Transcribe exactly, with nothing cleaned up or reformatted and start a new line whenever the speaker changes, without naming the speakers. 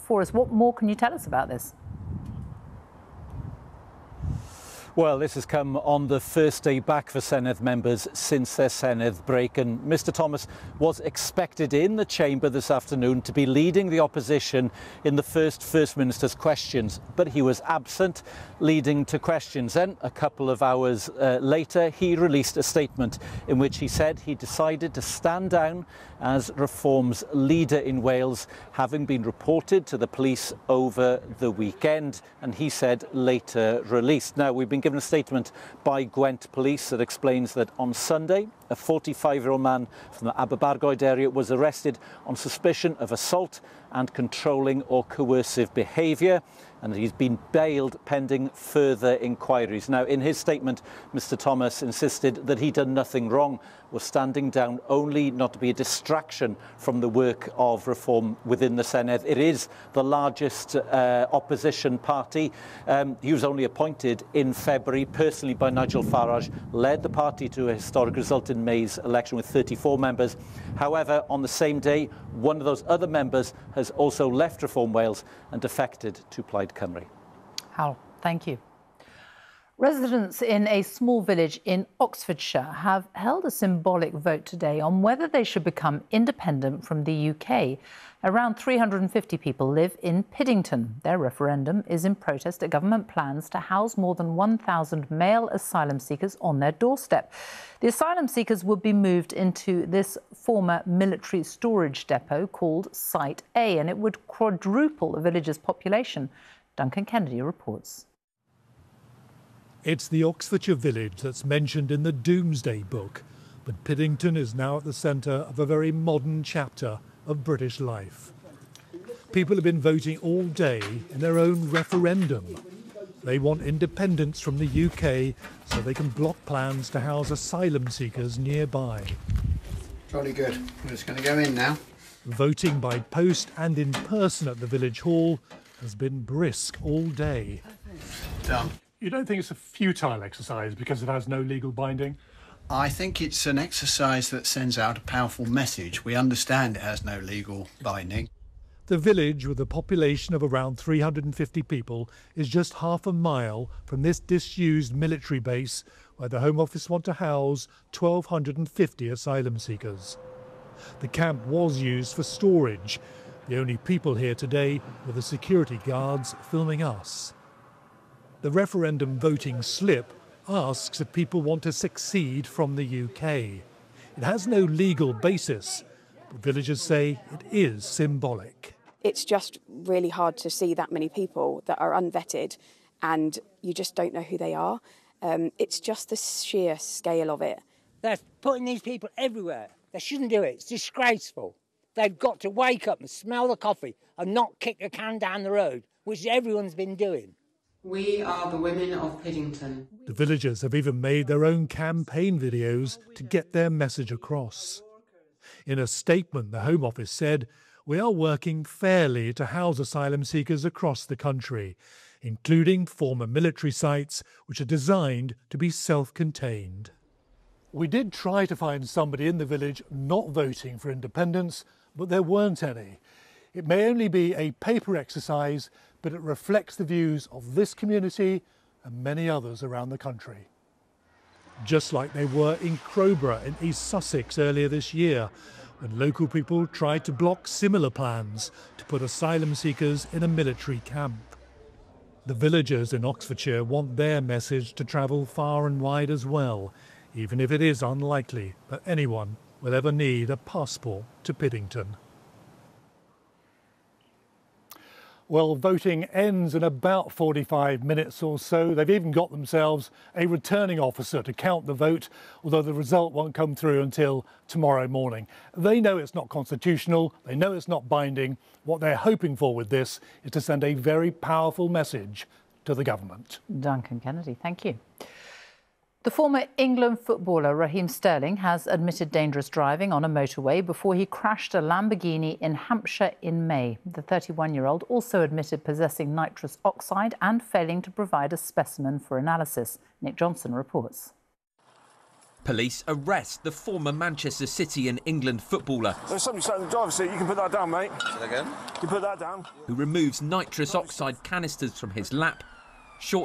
for us. What more can you tell us about this?
Well, this has come on the first day back for Senedd members since their Senedd break, and Mr Thomas was expected in the chamber this afternoon to be leading the opposition in the first First Minister's questions, but he was absent, leading to questions. Then, a couple of hours uh, later, he released a statement in which he said he decided to stand down as Reform's leader in Wales, having been reported to the police over the weekend, and he said later released. Now, we've been given a statement by Gwent Police that explains that on Sunday, a forty-five-year-old man from the Aberbargoed area was arrested on suspicion of assault and controlling or coercive behaviour, and he's been bailed pending further inquiries. Now, in his statement, Mr Thomas insisted that he'd done nothing wrong, was standing down only not to be a distraction from the work of Reform within the Senedd. It is the largest uh, opposition party. Um, he was only appointed in February, personally by Nigel Farage, led the party to a historic result in May's election with thirty-four members. However, on the same day, one of those other members has also left Reform Wales and defected to Plaid Cymru. Hal,
thank you. Residents in a small village in Oxfordshire have held a symbolic vote today on whether they should become independent from the U K. Around three hundred and fifty people live in Piddington. Their referendum is in protest at government plans to house more than one thousand male asylum seekers on their doorstep. The asylum seekers would be moved into this former military storage depot called Site A, and it would quadruple the village's population. Duncan Kennedy reports.
It's the Oxfordshire village that's mentioned in the Doomsday Book, but Piddington is now at the centre of a very modern chapter of British life. People have been voting all day in their own referendum. They want independence from the U K so they can block plans to house asylum seekers nearby.
Jolly good. We're just going to go in now.
Voting by post and in person at the village hall has been brisk all day.
Done.
You don't think it's a futile exercise because it has no legal binding?
I think it's an exercise that sends out a powerful message. We understand it has no legal binding.
The village, with a population of around three hundred and fifty people, is just half a mile from this disused military base where the Home Office want to house one thousand two hundred and fifty asylum seekers. The camp was used for storage. The only people here today were the security guards filming us. The referendum voting slip asks if people want to secede from the U K. It has no legal basis, but villagers say it is symbolic.
It's just really hard to see that many people that are unvetted and you just don't know who they are. Um, it's just the sheer scale of it.
They're putting these people everywhere. They shouldn't do it. It's disgraceful. They've got to wake up and smell the coffee and not kick a can down the road, which everyone's been doing.
We are the women of Piddington.
The villagers have even made their own campaign videos to get their message across. In a statement, the Home Office said, "We are working fairly to house asylum seekers across the country, including former military sites which are designed to be self-contained." We did try to find somebody in the village not voting for independence, but there weren't any. It may only be a paper exercise, but it reflects the views of this community and many others around the country. Just like they were in Crowborough in East Sussex earlier this year, when local people tried to block similar plans to put asylum seekers in a military camp. The villagers in Oxfordshire want their message to travel far and wide as well, even if it is unlikely that anyone will ever need a passport to Piddington. Well, voting ends in about forty-five minutes or so. They've even got themselves a returning officer to count the vote, although the result won't come through until tomorrow morning. They know it's not constitutional. They know it's not binding. What they're hoping for with this is to send a very powerful message to the government.
Duncan Kennedy, thank you. The former England footballer Raheem Sterling has admitted dangerous driving on a motorway before he crashed a Lamborghini in Hampshire in May. The thirty-one-year-old also admitted possessing nitrous oxide and failing to provide a specimen for analysis. Nick Johnson reports.
Police arrest the former Manchester City and England footballer.
There's somebody sat in the driver's seat. You can put that down, mate. Say that again? You can put that down.
Who removes nitrous oxide canisters from his lap